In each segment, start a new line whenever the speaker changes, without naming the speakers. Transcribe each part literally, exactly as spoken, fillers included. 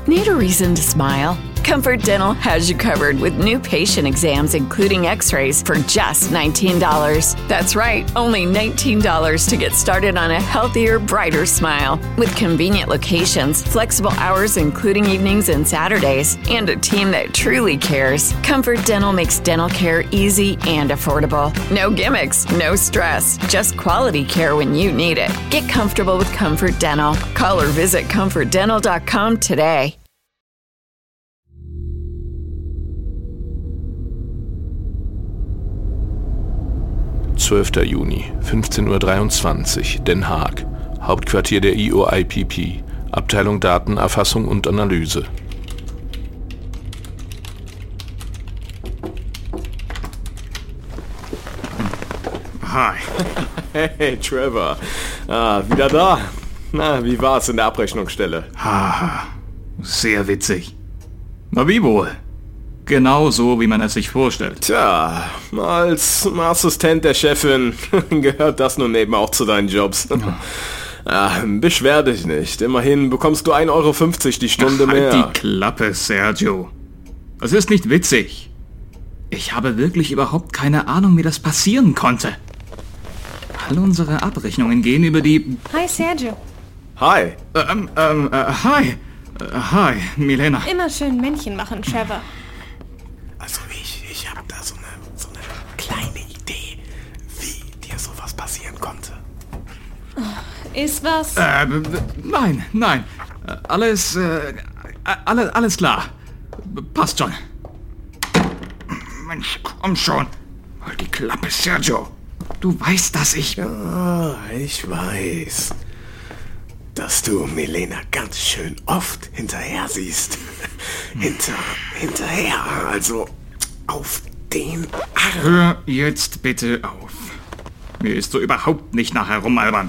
Need a reason to smile? Comfort Dental has you covered with new patient exams, including x-rays, for just nineteen dollars. That's right, only nineteen dollars to get started on a healthier, brighter smile. With convenient locations, flexible hours including evenings and Saturdays, and a team that truly cares, Comfort Dental makes dental care easy and affordable. No gimmicks, no stress, just quality care when you need it. Get comfortable with Comfort Dental. Call or visit comfort dental dot com today.
zwölfter Juni, fünfzehn Uhr dreiundzwanzig, Den Haag, Hauptquartier der I O I P P, Abteilung Datenerfassung und Analyse.
Hi. Hey, Trevor. Ah, wieder da. Na, wie war's in der Abrechnungsstelle?
Haha, sehr witzig. Na wie wohl? Genau so, wie man es sich vorstellt.
Tja, als Assistent der Chefin gehört das nun eben auch zu deinen Jobs. Ah, beschwer dich nicht. Immerhin bekommst du ein Euro fünfzig die Stunde
Ach, halt
mehr.
die Klappe, Sergio. Es ist nicht witzig. Ich habe wirklich überhaupt keine Ahnung, wie das passieren konnte. All unsere Abrechnungen gehen über die...
Hi, Sergio.
Hi.
Ähm, ähm, äh, hi. Äh, hi, Milena.
Immer schön Männchen machen, Trevor.
Also ich, ich habe da so eine, so eine kleine Idee, wie dir sowas passieren konnte.
Ist was?
Äh, nein, nein. Alles, äh, alles, alles klar. Passt schon. Mensch, komm schon. Halt die Klappe, Sergio. Du weißt, dass ich...
Ja, ich weiß, dass du Milena ganz schön oft hinterher siehst. Hinter, hinterher, also auf den Arm.
Hör jetzt bitte auf. Mir ist so überhaupt nicht nach herumalbern.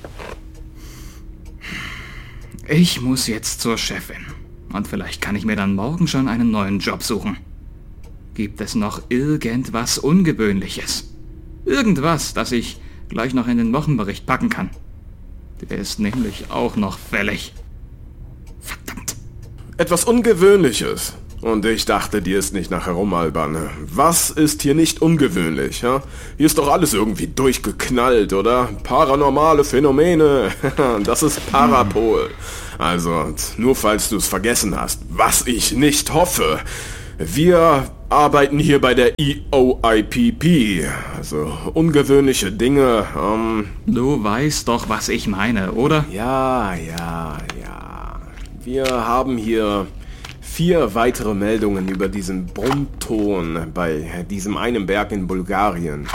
Ich muss jetzt zur Chefin. Und vielleicht kann ich mir dann morgen schon einen neuen Job suchen. Gibt es noch irgendwas Ungewöhnliches? Irgendwas, das ich gleich noch in den Wochenbericht packen kann. Der ist nämlich auch noch fällig. Verdammt.
Etwas Ungewöhnliches. Und ich dachte, dir ist nicht nach herumalbern. Was ist hier nicht ungewöhnlich? Ja? Hier ist doch alles irgendwie durchgeknallt, oder? Paranormale Phänomene. Das ist Parapol. Also, nur falls du es vergessen hast, was ich nicht hoffe. Wir arbeiten hier bei der I O I P P. Also, ungewöhnliche Dinge. Ähm
Du weißt doch, was ich meine, oder?
Ja, ja, ja. Wir haben hier vier weitere Meldungen über diesen Brummton bei diesem einen Berg in Bulgarien.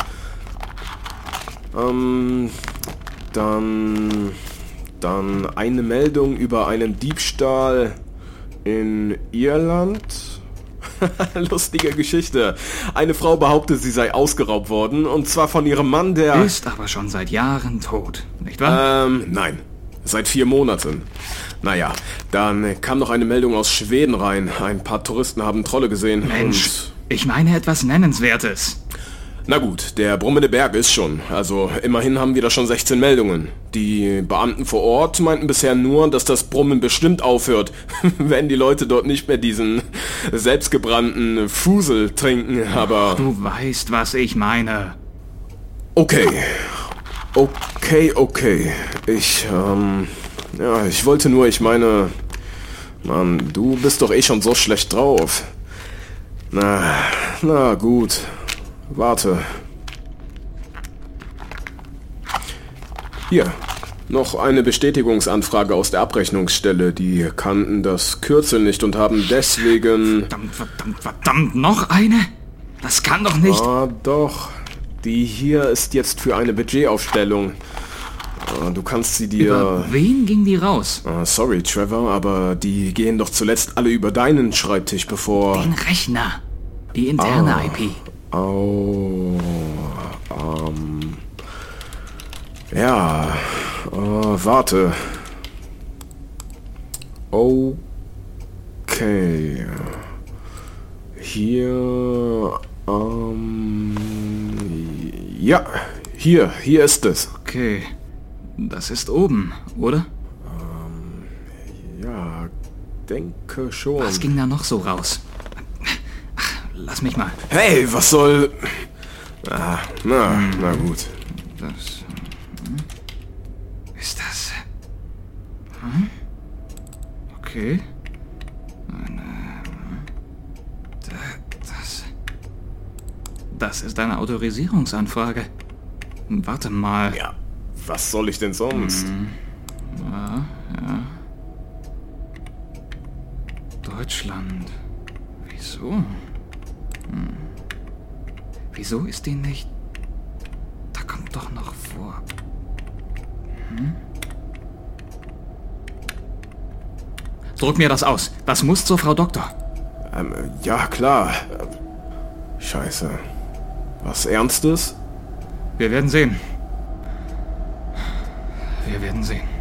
Ähm, dann, dann eine Meldung über einen Diebstahl in Irland. Lustige Geschichte. Eine Frau behauptet, sie sei ausgeraubt worden, und zwar von ihrem Mann, der...
Ist aber schon seit Jahren tot, nicht wahr?
Ähm, nein. Seit vier Monaten. Naja, dann kam noch eine Meldung aus Schweden rein. Ein paar Touristen haben Trolle gesehen.
Mensch,
und
ich meine etwas Nennenswertes.
na gut, der brummende Berg ist schon. Also immerhin haben wir da schon sechzehn Meldungen. Die Beamten vor Ort meinten bisher nur, dass das Brummen bestimmt aufhört, wenn die Leute dort nicht mehr diesen selbstgebrannten Fusel trinken, aber...
Du weißt, was ich meine.
Okay. Okay, okay. Ich, ähm... Ja, ich wollte nur, ich meine... Mann, du bist doch eh schon so schlecht drauf. Na, na gut. Warte. Hier, noch eine Bestätigungsanfrage aus der Abrechnungsstelle. Die kannten das Kürzel nicht und haben deswegen...
Verdammt, verdammt, verdammt, noch eine? Das kann doch nicht...
Ah, doch. Die hier ist jetzt für eine Budgetaufstellung. Ah, du kannst sie dir...
Über wen ging die raus?
Ah, sorry, Trevor, aber die gehen doch zuletzt alle über deinen Schreibtisch, bevor...
Den Rechner. Die interne
Ah.
I P.
Oh, ähm, ja, äh, warte. Okay. Hier, ähm, ja, hier, hier ist es.
Okay, das ist oben, oder?
Ja, denke schon.
Was ging da noch so raus? Ach, lass mich mal.
Hey, was soll... Ah, na, na gut.
Das... Hm? Ist das... Hm? Okay. Eine... Das... Das ist eine Autorisierungsanfrage. Warte mal.
Ja, was soll ich denn sonst?
Hm. Ja, ja. Deutschland. Wieso? Hm. Wieso ist die nicht... Da kommt doch noch vor... Hm? Druck mir das aus. Das muss zur Frau Doktor.
Ähm, ja, klar. Scheiße. Was Ernstes?
Wir werden sehen. Wir werden sehen.